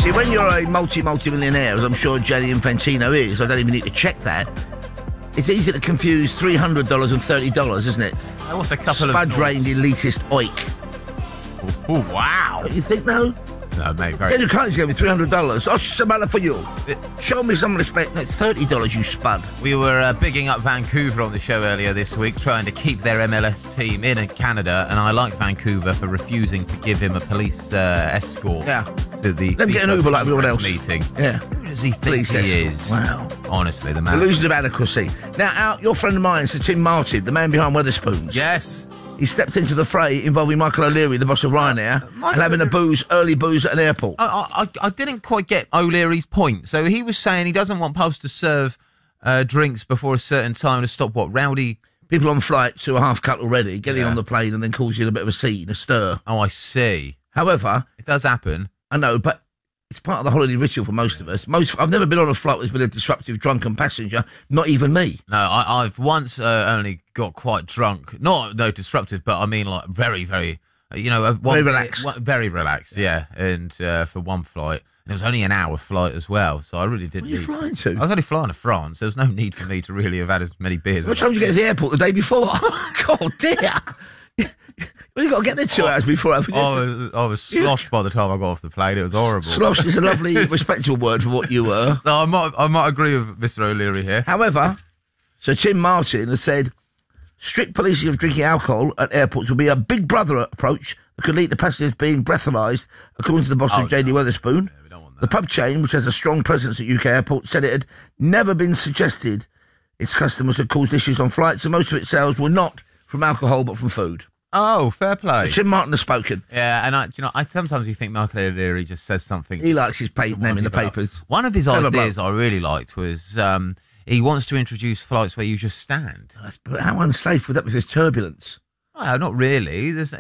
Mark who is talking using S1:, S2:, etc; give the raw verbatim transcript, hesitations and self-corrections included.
S1: See, when you're a multi-multi-millionaire, as I'm sure Gianni Infantino is, I don't even need to check that, it's easy to confuse three hundred dollars and thirty dollars, isn't it?
S2: What's a couple
S1: Spud-drained
S2: of
S1: elitist oik.
S2: Oh, wow.
S1: Don't you think, no?
S2: No, mate, very...
S1: Then you can't give me three hundred dollars. Oh, Samantha, for you.
S2: It,
S1: Show me some respect. No, it's thirty dollars, you spud.
S2: We were uh, bigging up Vancouver on the show earlier this week, trying to keep their M L S team in Canada, and I like Vancouver for refusing to give him a police uh, escort
S1: Yeah.
S2: to the
S1: Let him get an Uber like everyone else.
S2: meeting.
S1: Yeah.
S2: Who does he think
S1: Police
S2: he
S1: escort.
S2: is?
S1: Wow.
S2: Honestly, the man...
S1: Illusion of adequacy. Now, our, your friend of mine, Sir Tim Martin, the man behind Wetherspoons.
S2: Yes.
S1: He stepped into the fray involving Michael O'Leary, the boss of Ryanair,
S2: Uh, Michael
S1: and having a booze, early booze at an airport.
S2: I, I, I didn't quite get O'Leary's point. So he was saying he doesn't want pubs to serve uh, drinks before a certain time to stop what? Rowdy...
S1: People on flights who are half cut already, getting
S2: Yeah.
S1: on the plane and then causing a bit of a scene, a stir.
S2: Oh, I see.
S1: However,
S2: It does happen.
S1: I know, but it's part of the holiday ritual for most of us. Most, I've never been on a flight with a disruptive, drunken passenger, not even me.
S2: No, I, I've once uh, only got quite drunk. Not no disruptive, but I mean like very, very, uh, you know, uh, one,
S1: Very relaxed.
S2: one- very relaxed, yeah. And uh, for one flight, and it was only an hour flight as well, so I really didn't.
S1: Where are you
S2: need
S1: flying
S2: to.
S1: to?
S2: I was only flying to France. There was no need for me to really have had as many beers.
S1: What time did you get to the airport the day before? God, dear. Well, you've got to get there two
S2: Oh.
S1: hours before, haven't you?
S2: I was, I was sloshed by the time I got off the plane. It was horrible.
S1: Slosh is a lovely, respectable word for what you were.
S2: So I might, I might agree with Mister O'Leary here.
S1: However, Sir Tim Martin has said strict policing of drinking alcohol at airports will be a big brother approach that could lead to passengers being breathalyzed, according to the boss
S2: Oh,
S1: of J D
S2: no.
S1: Wetherspoon.
S2: Yeah, we don't want that.
S1: The pub chain, which has a strong presence at U K airports, said it had never been suggested its customers had caused issues on flights, and most of its sales were not from alcohol but from food.
S2: Oh, fair play.
S1: Tim Martin has spoken.
S2: Yeah, and I, do you know, I sometimes you think Michael O'Leary just says something.
S1: He likes his pa- name in the
S2: About-
S1: papers.
S2: One of his
S1: Clever
S2: ideas I really liked was um, he wants to introduce flights where you just stand.
S1: That's, but how unsafe would that be if there's turbulence?
S2: Well, not really. There's